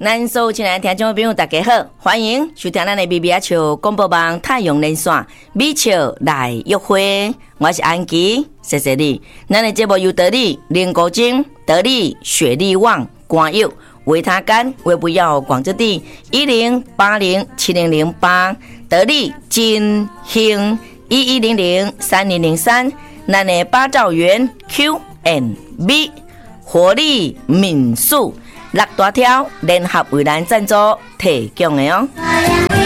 咱所有亲爱的听众朋友大家好，欢迎收听咱的米米啊笑广播网太阳连线米笑来约会，我是安琪，谢谢你。咱的节目由得力林国金、得力雪力旺、光佑、维他干、维不要广州地10807008，得力金兴11003003，咱的八兆元 Q&B 活力民宿。6大条联合为咱赞助提供的哦。